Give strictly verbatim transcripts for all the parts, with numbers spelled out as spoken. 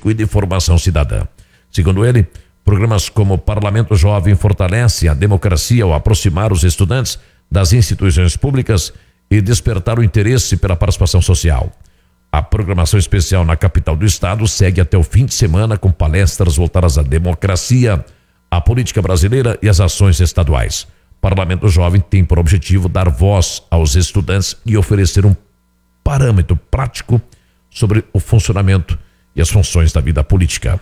político e de formação cidadã. Segundo ele, programas como Parlamento Jovem fortalecem a democracia ao aproximar os estudantes das instituições públicas e despertar o interesse pela participação social. A programação especial na capital do estado segue até o fim de semana com palestras voltadas à democracia, à política brasileira e às ações estaduais. O Parlamento Jovem tem por objetivo dar voz aos estudantes e oferecer um parâmetro prático sobre o funcionamento e as funções da vida política.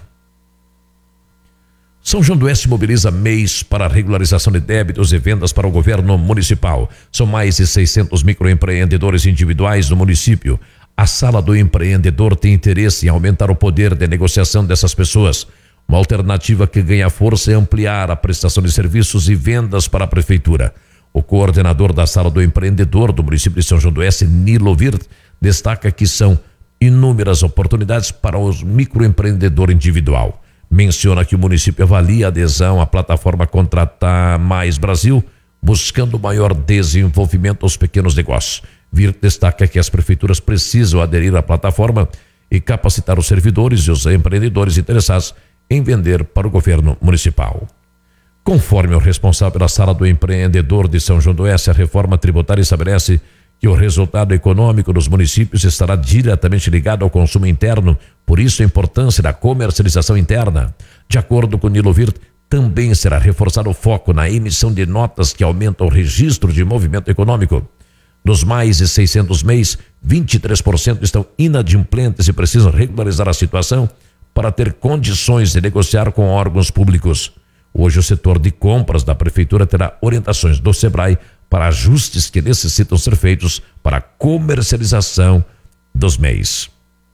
São João do Oeste mobiliza M E I S para a regularização de débitos e vendas para o governo municipal. São mais de seiscentos microempreendedores individuais no município. A Sala do Empreendedor tem interesse em aumentar o poder de negociação dessas pessoas. Uma alternativa que ganha força é ampliar a prestação de serviços e vendas para a prefeitura. O coordenador da Sala do Empreendedor do município de São João do Oeste, Nilo Virt, destaca que são inúmeras oportunidades para o microempreendedor individual. Menciona que o município avalia a adesão à plataforma Contratar Mais Brasil, buscando maior desenvolvimento aos pequenos negócios. Vir destaca que as prefeituras precisam aderir à plataforma e capacitar os servidores e os empreendedores interessados em vender para o governo municipal. Conforme o responsável pela Sala do Empreendedor de São João do Oeste, a reforma tributária estabelece que o resultado econômico dos municípios estará diretamente ligado ao consumo interno, por isso a importância da comercialização interna. De acordo com Nilo Virt, também será reforçado o foco na emissão de notas que aumentam o registro de movimento econômico. Dos mais de seiscentos M E Is, vinte e três por cento estão inadimplentes e precisam regularizar a situação para ter condições de negociar com órgãos públicos. Hoje o setor de compras da prefeitura terá orientações do Sebrae para ajustes que necessitam ser feitos para a comercialização dos M E Is.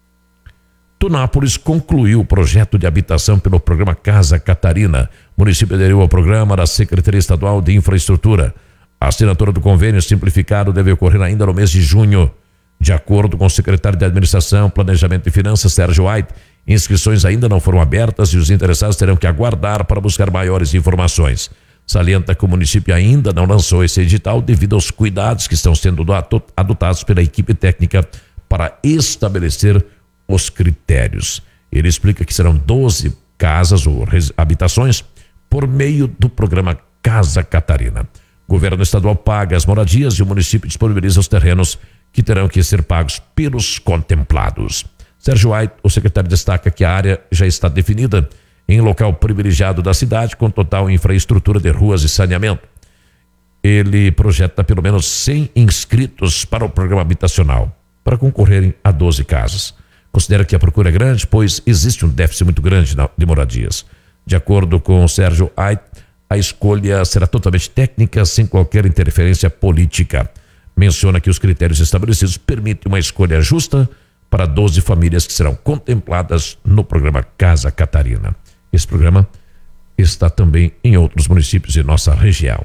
Tunápolis concluiu o projeto de habitação pelo programa Casa Catarina. O município aderiu ao programa da Secretaria Estadual de Infraestrutura. A assinatura do convênio simplificado deve ocorrer ainda no mês de junho. De acordo com o secretário de Administração, Planejamento e Finanças, Sérgio White, inscrições ainda não foram abertas e os interessados terão que aguardar para buscar maiores informações. Salienta que o município ainda não lançou esse edital devido aos cuidados que estão sendo adotados pela equipe técnica para estabelecer os critérios. Ele explica que serão doze casas ou habitações por meio do programa Casa Catarina. O governo estadual paga as moradias e o município disponibiliza os terrenos que terão que ser pagos pelos contemplados. Sérgio White, o secretário, destaca que a área já está definida em local privilegiado da cidade, com total infraestrutura de ruas e saneamento. Ele projeta pelo menos cem inscritos para o programa habitacional, para concorrerem a doze casas. Considera que a procura é grande, pois existe um déficit muito grande de moradias. De acordo com o Sérgio White, a escolha será totalmente técnica, sem qualquer interferência política. Menciona que os critérios estabelecidos permitem uma escolha justa para doze famílias que serão contempladas no programa Casa Catarina. Esse programa está também em outros municípios de nossa região.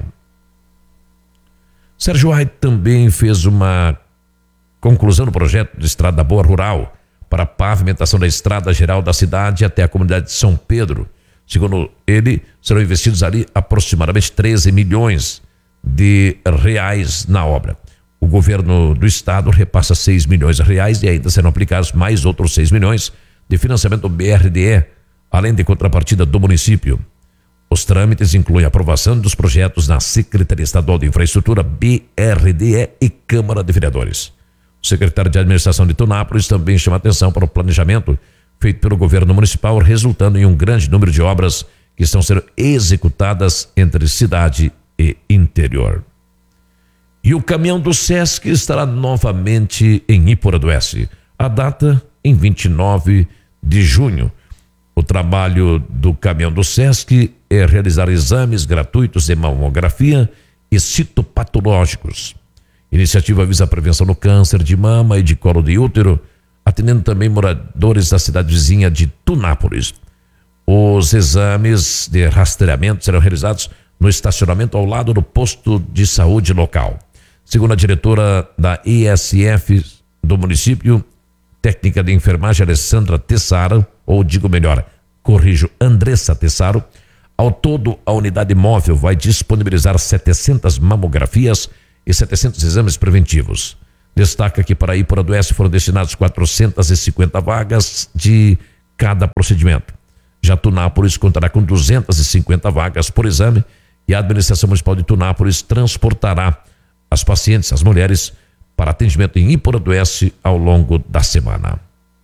Sérgio White também fez uma conclusão do projeto de Estrada Boa Rural para a pavimentação da estrada geral da cidade até a comunidade de São Pedro. Segundo ele, serão investidos ali aproximadamente treze milhões de reais na obra. O governo do estado repassa seis milhões de reais e ainda serão aplicados mais outros seis milhões de financiamento do B R D E, além de contrapartida do município. Os trâmites incluem a aprovação dos projetos na Secretaria Estadual de Infraestrutura, B R D E e Câmara de Vereadores. O secretário de Administração de Tunápolis também chama atenção para o planejamento feito pelo governo municipal, resultando em um grande número de obras que estão sendo executadas entre cidade e interior. E o caminhão do Sesc estará novamente em Iporã do Oeste. A data em vinte e nove de junho. O trabalho do caminhão do Sesc é realizar exames gratuitos de mamografia e citopatológicos. A iniciativa visa a prevenção do câncer de mama e de colo de útero, atendendo também moradores da cidade vizinha de Tunápolis. Os exames de rastreamento serão realizados no estacionamento ao lado do posto de saúde local. Segundo a diretora da I S F do município, técnica de enfermagem Alessandra Tessaro, ou digo melhor, corrijo, Andressa Tessaro, ao todo a unidade móvel vai disponibilizar setecentas mamografias e setecentos exames preventivos. Destaca que para Iporã do Oeste foram destinados quatrocentas e cinquenta vagas de cada procedimento. Já Tunápolis contará com duzentas e cinquenta vagas por exame e a administração municipal de Tunápolis transportará as pacientes, as mulheres, para atendimento em Iporanduense ao longo da semana.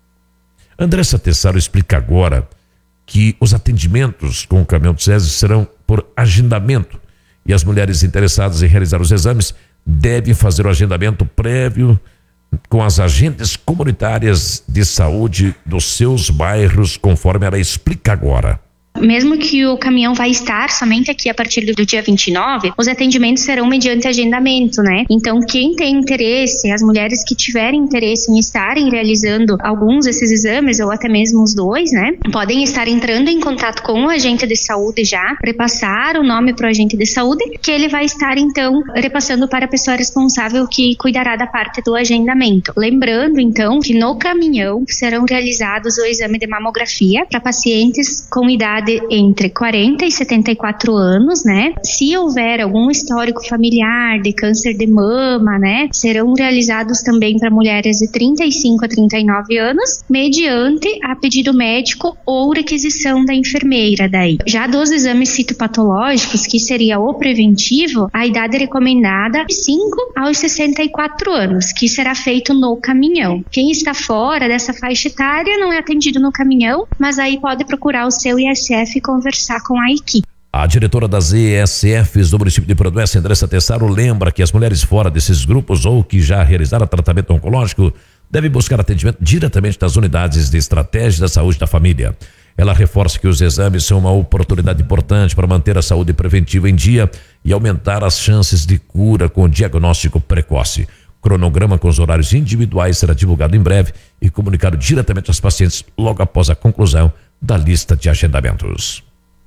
Andressa Tessaro explica agora que os atendimentos com o caminhão do SESI serão por agendamento e as mulheres interessadas em realizar os exames devem fazer o agendamento prévio com as agentes comunitárias de saúde dos seus bairros, conforme ela explica agora. Mesmo que o caminhão vai estar somente aqui a partir do dia vinte e nove, os atendimentos serão mediante agendamento, né? Então, quem tem interesse, as mulheres que tiverem interesse em estarem realizando alguns desses exames, ou até mesmo os dois, né? Podem estar entrando em contato com o agente de saúde já, repassar o nome para o agente de saúde, que ele vai estar, então, repassando para a pessoa responsável que cuidará da parte do agendamento. Lembrando, então, que no caminhão serão realizados o exame de mamografia para pacientes com idade entre quarenta e setenta e quatro anos, né? Se houver algum histórico familiar de câncer de mama, né? Serão realizados também para mulheres de trinta e cinco a trinta e nove anos, mediante a pedido médico ou requisição da enfermeira daí. Já dos exames citopatológicos, que seria o preventivo, a idade recomendada de cinco aos sessenta e quatro anos, que será feito no caminhão. Quem está fora dessa faixa etária não é atendido no caminhão, mas aí pode procurar o seu I S F e conversar com a equipe. A diretora das E S Fs do município de Iporanduense, Andressa Tessaro, lembra que as mulheres fora desses grupos ou que já realizaram tratamento oncológico devem buscar atendimento diretamente das unidades de estratégia da saúde da família. Ela reforça que os exames são uma oportunidade importante para manter a saúde preventiva em dia e aumentar as chances de cura com diagnóstico precoce. O cronograma com os horários individuais será divulgado em breve e comunicado diretamente aos pacientes logo após a conclusão da lista de agendamentos.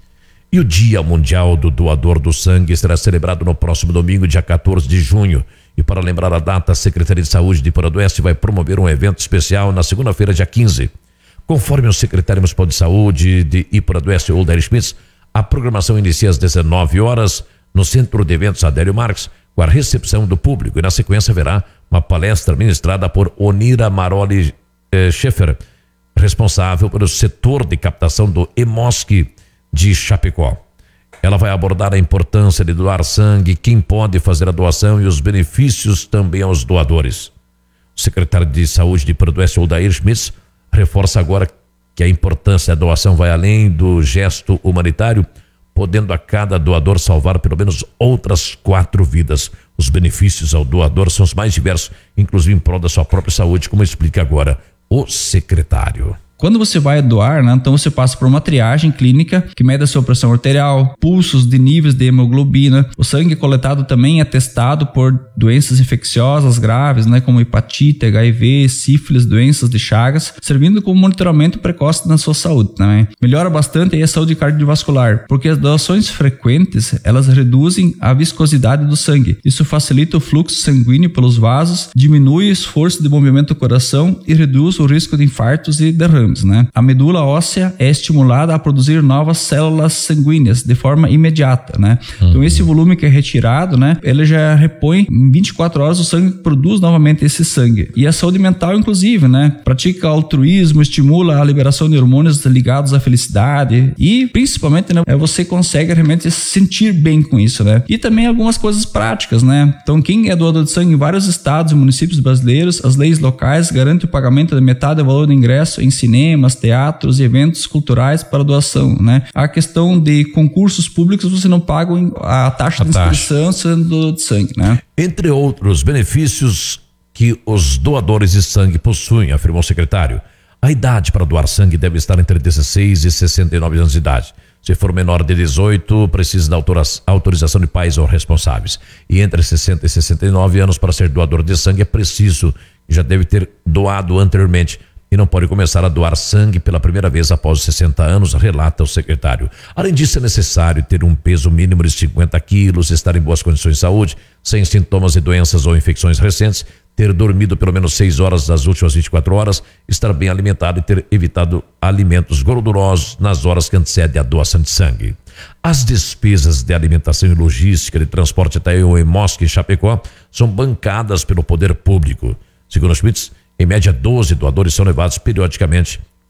E o Dia Mundial do Doador do Sangue será celebrado no próximo domingo, dia quatorze de junho. E para lembrar a data, a Secretaria de Saúde de Iporanduense vai promover um evento especial na segunda-feira, dia quinze. Conforme o secretário municipal de saúde de Iporanduense, Odair Schmitz, a programação inicia às dezenove horas no Centro de Eventos Adélio Marques, com a recepção do público. E na sequência haverá uma palestra ministrada por Onira Maroli eh, Schaeffer, responsável pelo setor de captação do EMOSC de Chapecó. Ela vai abordar a importância de doar sangue, quem pode fazer a doação e os benefícios também aos doadores. O secretário de Saúde de Iporanduense, Odair Schmitz, reforça agora que a importância da doação vai além do gesto humanitário, podendo a cada doador salvar pelo menos outras quatro vidas. Os benefícios ao doador são os mais diversos, inclusive em prol da sua própria saúde, como explica agora o secretário. Quando você vai doar, né, então você passa por uma triagem clínica que mede a sua pressão arterial, pulsos de níveis de hemoglobina. O sangue coletado também é testado por doenças infecciosas graves, né, como hepatite, H I V, sífilis, doenças de Chagas, servindo como monitoramento precoce na sua saúde também. Melhora bastante aí a saúde cardiovascular, porque as doações frequentes, elas reduzem a viscosidade do sangue. Isso facilita o fluxo sanguíneo pelos vasos, diminui o esforço de movimento do coração e reduz o risco de infartos e derrames. Né? A medula óssea é estimulada a produzir novas células sanguíneas de forma imediata, né? Uhum. Então esse volume que é retirado, né, ele já repõe em vinte e quatro horas, o sangue produz novamente esse sangue. E a saúde mental, inclusive, né, pratica altruísmo, estimula a liberação de hormônios ligados à felicidade e principalmente, né, você consegue realmente se sentir bem com isso, né? E também algumas coisas práticas, né? Então quem é doador de sangue em vários estados e municípios brasileiros, as leis locais garantem o pagamento da metade do valor do ingresso em cinema, cinemas, teatros e eventos culturais para doação, né? A questão de concursos públicos, você não paga a taxa a de inscrição taxa. sendo de sangue, né? Entre outros benefícios que os doadores de sangue possuem, afirmou o secretário, a idade para doar sangue deve estar entre dezesseis e sessenta e nove anos de idade. Se for menor de dezoito, precisa da autorização de pais ou responsáveis. E entre sessenta e sessenta e nove anos, para ser doador de sangue, é preciso, já deve ter doado anteriormente, e não pode começar a doar sangue pela primeira vez após os sessenta anos, relata o secretário. Além disso, é necessário ter um peso mínimo de cinquenta quilos, estar em boas condições de saúde, sem sintomas de doenças ou infecções recentes, ter dormido pelo menos seis horas das últimas vinte e quatro horas, estar bem alimentado e ter evitado alimentos gordurosos nas horas que antecedem a doação de sangue. As despesas de alimentação e logística de transporte até o EMOSC em Chapecó são bancadas pelo poder público. Segundo Schmitz, em média, doze doadores são levados periodicamente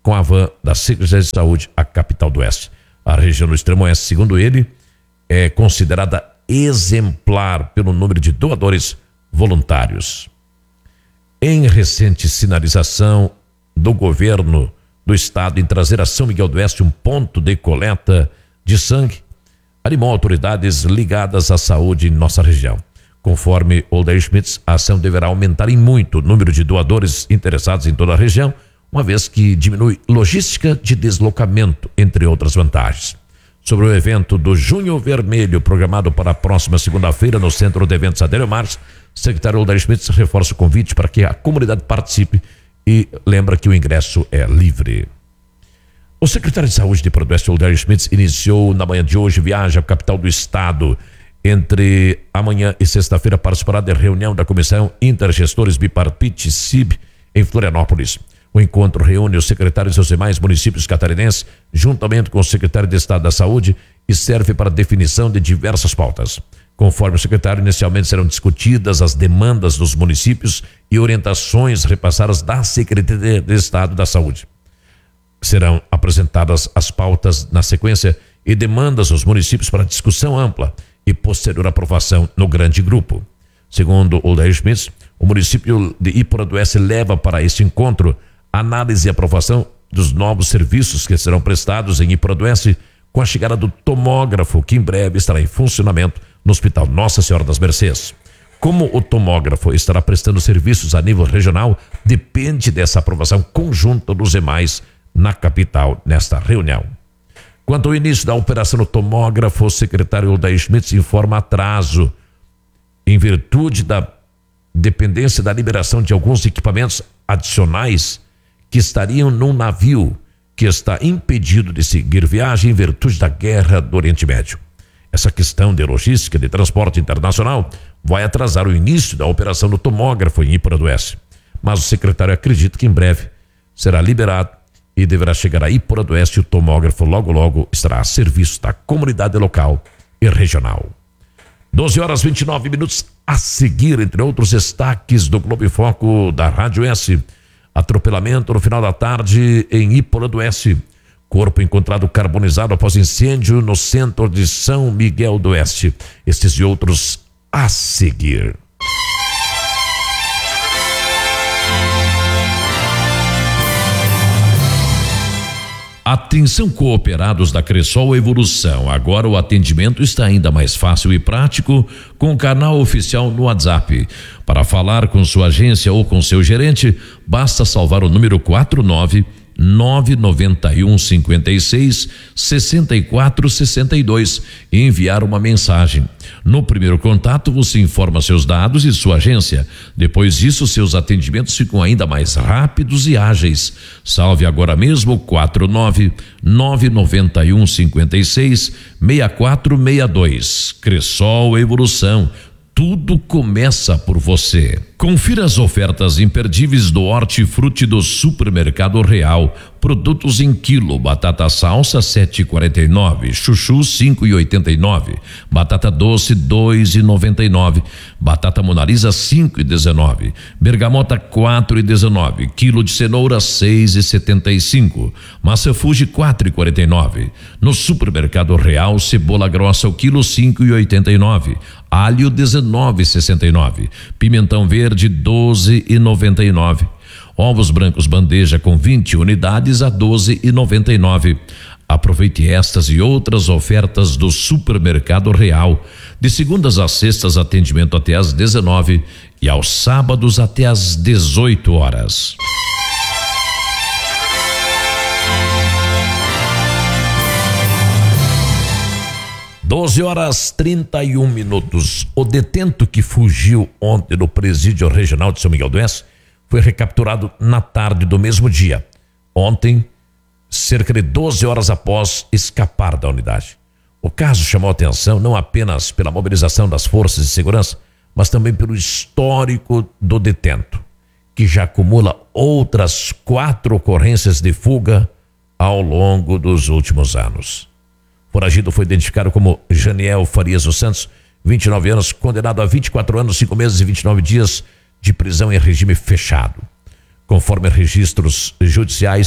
com a van da Secretaria de Saúde à capital do Oeste. A região do Extremo Oeste, segundo ele, é considerada exemplar pelo número de doadores voluntários. Em recente sinalização do governo do estado em trazer a São Miguel do Oeste um ponto de coleta de sangue, animou autoridades ligadas à saúde em nossa região. Conforme Oldair Schmitz, a ação deverá aumentar em muito o número de doadores interessados em toda a região, uma vez que diminui logística de deslocamento, entre outras vantagens. Sobre o evento do Junho Vermelho, programado para a próxima segunda-feira no Centro de Eventos Adélio Marques, o secretário Oldair Schmitz reforça o convite para que a comunidade participe e lembra que o ingresso é livre. O secretário de Saúde de Rio Pardo do Oeste, Oldair Schmitz, iniciou na manhã de hoje viagem à capital do estado. Entre amanhã e sexta-feira participará da reunião da Comissão Intergestores Bipartite C I B em Florianópolis. O encontro reúne os secretários dos demais municípios catarinenses, juntamente com o secretário de Estado da Saúde, e serve para a definição de diversas pautas. Conforme o secretário, inicialmente serão discutidas as demandas dos municípios e orientações repassadas da Secretaria de Estado da Saúde. Serão apresentadas as pautas na sequência e demandas dos municípios para discussão ampla e posterior aprovação no grande grupo. Segundo Oldair Schmitz, o município de Rio Pardo do Oeste leva para este encontro análise e aprovação dos novos serviços que serão prestados em Rio Pardo do Oeste com a chegada do tomógrafo, que em breve estará em funcionamento no Hospital Nossa Senhora das Mercês. Como o tomógrafo estará prestando serviços a nível regional, depende dessa aprovação conjunta dos demais na capital nesta reunião. Quanto ao início da operação do tomógrafo, o secretário Oldair Schmitz informa atraso em virtude da dependência da liberação de alguns equipamentos adicionais que estariam num navio que está impedido de seguir viagem em virtude da guerra do Oriente Médio. Essa questão de logística de transporte internacional vai atrasar o início da operação do tomógrafo em Rio Pardo do Oeste. Mas o secretário acredita que em breve será liberado e deverá chegar a Rio Pardo do Oeste e o tomógrafo logo logo estará a serviço da comunidade local e regional. doze horas e vinte e nove minutos a seguir, entre outros destaques do Globo em Foco da Rádio S. Atropelamento no final da tarde em Rio Pardo do Oeste. Corpo encontrado carbonizado após incêndio no centro de São Miguel do Oeste. Estes e outros a seguir. Atenção cooperados da Cressol Evolução, agora o atendimento está ainda mais fácil e prático com o canal oficial no WhatsApp. Para falar com sua agência ou com seu gerente, basta salvar o número quatro nove nove nove um cinco seis seis quatro seis dois e enviar uma mensagem. No primeiro contato você informa seus dados e sua agência. Depois disso, seus atendimentos ficam ainda mais rápidos e ágeis. Salve agora mesmo quatro nove nove nove um cinco seis seis quatro seis dois. Cressol Evolução. Tudo começa por você. Confira as ofertas imperdíveis do Hortifruti do Supermercado Real. Produtos em quilo: batata salsa sete e quarenta e nove, chuchu cinco e oitenta e nove, batata doce dois e noventa e nove, batata Monalisa cinco e dezenove, bergamota quatro e dezenove, quilo de cenoura seis e setenta e cinco, massa Fuji quatro e quarenta e nove. No Supermercado Real, cebola grossa o quilo cinco e oitenta e nove, alho dezenove e sessenta e nove, pimentão verde doze e noventa e nove. Ovos brancos bandeja com vinte unidades a doze e noventa e nove. Aproveite estas e outras ofertas do Supermercado Real. De segundas a sextas, atendimento até às dezenove e aos sábados até às dezoito horas. doze horas trinta e um minutos. O detento que fugiu ontem do presídio regional de São Miguel do Oeste foi recapturado na tarde do mesmo dia. Ontem, cerca de doze horas após escapar da unidade. O caso chamou atenção não apenas pela mobilização das forças de segurança, mas também pelo histórico do detento, que já acumula outras quatro ocorrências de fuga ao longo dos últimos anos. O foragido foi identificado como Janiel Farias dos Santos, vinte e nove anos, condenado a vinte e quatro anos, cinco meses e vinte e nove dias de prisão em regime fechado. Conforme registros judiciais,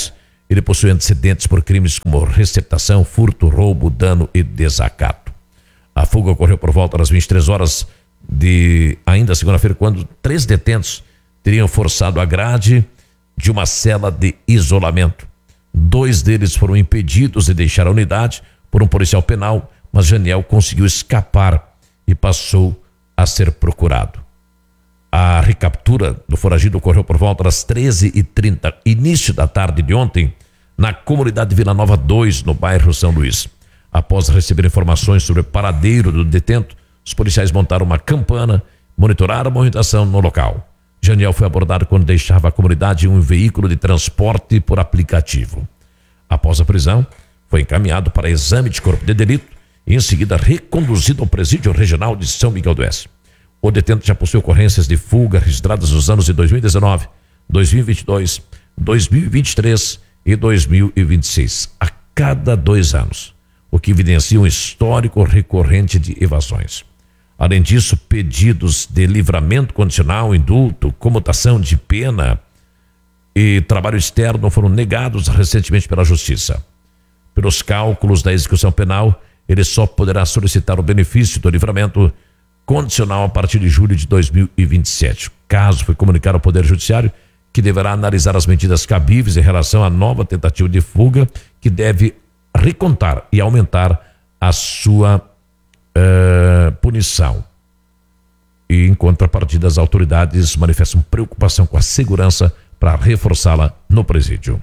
Ele possui antecedentes por crimes como receptação, furto, roubo, dano e desacato. A fuga ocorreu por volta das vinte e três horas de ainda segunda-feira, quando três detentos teriam forçado a grade de uma cela de isolamento. Dois deles foram impedidos de deixar a unidade por um policial penal, mas Janiel conseguiu escapar e passou a ser procurado. A recaptura do foragido ocorreu por volta das treze e trinta, início da tarde de ontem, na comunidade Vila Nova dois, no bairro São Luís. Após receber informações sobre o paradeiro do detento, os policiais montaram uma campana, monitoraram a movimentação no local. Janiel foi abordado quando deixava a comunidade em um veículo de transporte por aplicativo. Após a prisão, foi encaminhado para exame de corpo de delito e em seguida reconduzido ao presídio regional de São Miguel do Oeste. O detento já possui ocorrências de fuga registradas nos anos de dois mil e dezenove, dois mil e vinte e dois, dois mil e vinte e três e dois mil e vinte e seis, a cada dois anos, o que evidencia um histórico recorrente de evasões. Além disso, pedidos de livramento condicional, indulto, comutação de pena e trabalho externo foram negados recentemente pela Justiça. Pelos cálculos da execução penal, ele só poderá solicitar o benefício do livramento condicional a partir de julho de dois mil e vinte e sete. O caso foi comunicado ao Poder Judiciário, que deverá analisar as medidas cabíveis em relação à nova tentativa de fuga, que deve recontar e aumentar a sua uh, punição. E em contrapartida, as autoridades manifestam preocupação com a segurança para reforçá-la no presídio.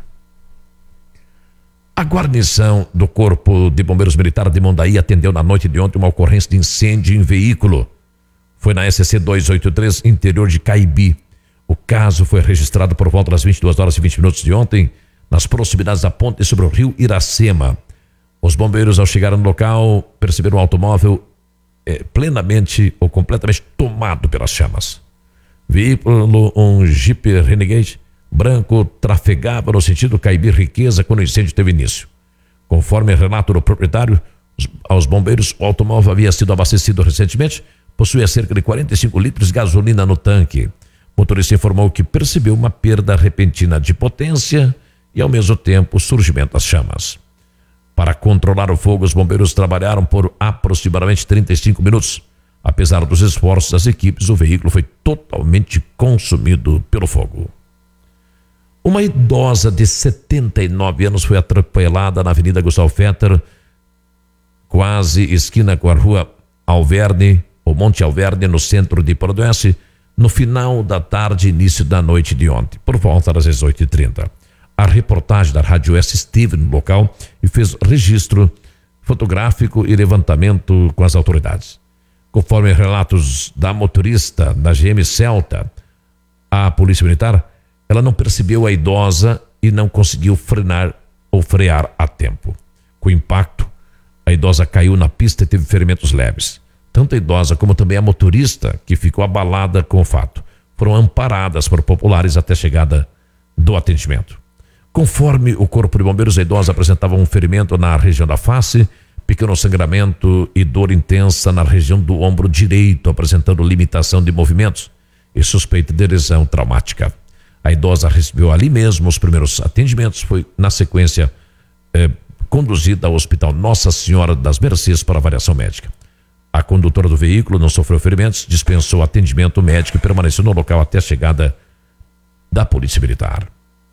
A guarnição do Corpo de Bombeiros Militar de Mondaí atendeu na noite de ontem uma ocorrência de incêndio em veículo. Foi na S C duzentos e oitenta e três, interior de Caibi. O caso foi registrado por volta das vinte e duas horas e vinte minutos de ontem, nas proximidades da ponte sobre o rio Iracema. Os bombeiros, ao chegar no local, perceberam um automóvel eh, plenamente ou completamente tomado pelas chamas. Veículo, um Jeep Renegade branco, trafegava no sentido Caibi Riqueza quando o incêndio teve início. Conforme relato do proprietário, aos bombeiros, o automóvel havia sido abastecido recentemente, possuía cerca de quarenta e cinco litros de gasolina no tanque. O motorista informou que percebeu uma perda repentina de potência e, ao mesmo tempo, o surgimento das chamas. Para controlar o fogo, os bombeiros trabalharam por aproximadamente trinta e cinco minutos. Apesar dos esforços das equipes, o veículo foi totalmente consumido pelo fogo. Uma idosa de setenta e nove anos foi atropelada na Avenida Gustavo Fetter, quase esquina com a Rua Alverne, ou Monte Alverne, no centro de Porto Oeste, no final da tarde e início da noite de ontem, por volta das dezoito e trinta. A reportagem da Rádio Oeste esteve no local e fez registro fotográfico e levantamento com as autoridades. Conforme relatos da motorista da G M Celta, a Polícia Militar, ela não percebeu a idosa e não conseguiu frenar ou frear a tempo. Com o impacto, a idosa caiu na pista e teve ferimentos leves. Tanto a idosa como também a motorista, que ficou abalada com o fato, foram amparadas por populares até a chegada do atendimento. Conforme o Corpo de Bombeiros, a idosa apresentava um ferimento na região da face, pequeno sangramento e dor intensa na região do ombro direito, apresentando limitação de movimentos e suspeita de lesão traumática. A idosa recebeu ali mesmo os primeiros atendimentos, foi na sequência eh, conduzida ao Hospital Nossa Senhora das Mercês para avaliação médica. A condutora do veículo não sofreu ferimentos, dispensou atendimento médico e permaneceu no local até a chegada da Polícia Militar.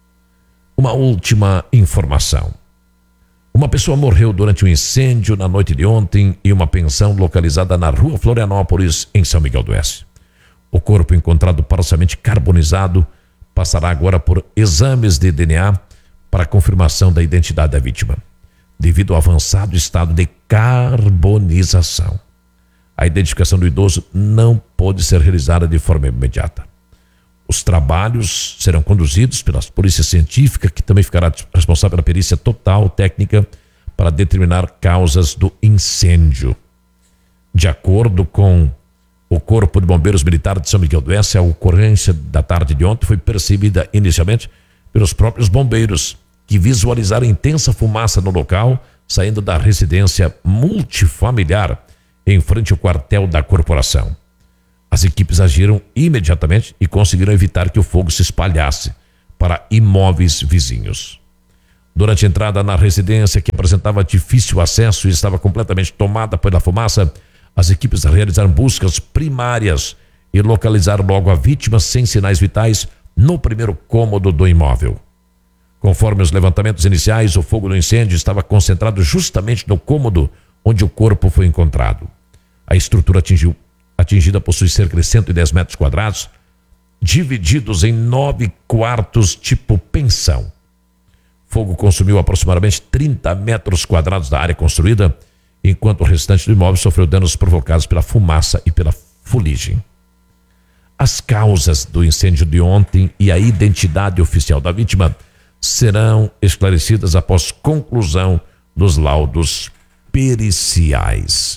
Uma última informação. Uma pessoa morreu durante um incêndio na noite de ontem em uma pensão localizada na Rua Florianópolis, em São Miguel do Oeste. O corpo, encontrado parcialmente carbonizado, passará agora por exames de D N A para confirmação da identidade da vítima, devido ao avançado estado de carbonização. A identificação do idoso não pode ser realizada de forma imediata. Os trabalhos serão conduzidos pela Polícia Científica, que também ficará responsável pela perícia total técnica para determinar causas do incêndio. De acordo com o Corpo de Bombeiros Militar de São Miguel do Oeste, a ocorrência da tarde de ontem foi percebida inicialmente pelos próprios bombeiros, que visualizaram intensa fumaça no local, saindo da residência multifamiliar em frente ao quartel da corporação. As equipes agiram imediatamente e conseguiram evitar que o fogo se espalhasse para imóveis vizinhos. Durante a entrada na residência, que apresentava difícil acesso e estava completamente tomada pela fumaça, as equipes realizaram buscas primárias e localizaram logo a vítima sem sinais vitais no primeiro cômodo do imóvel. Conforme os levantamentos iniciais, o fogo do incêndio estava concentrado justamente no cômodo onde o corpo foi encontrado. A estrutura atingiu, atingida possui cerca de cento e dez metros quadrados, divididos em nove quartos tipo pensão. Fogo consumiu aproximadamente trinta metros quadrados da área construída, enquanto o restante do imóvel sofreu danos provocados pela fumaça e pela fuligem. As causas do incêndio de ontem e a identidade oficial da vítima serão esclarecidas após conclusão dos laudos periciais.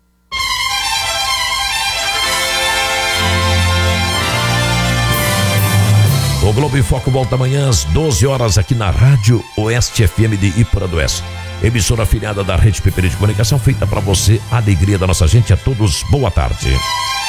O Globo em Foco volta amanhã às doze horas aqui na Rádio Oeste F M de Ipura do Oeste. Emissora afiliada da Rede P P D de Comunicação, feita para você, a alegria da nossa gente. A todos, boa tarde.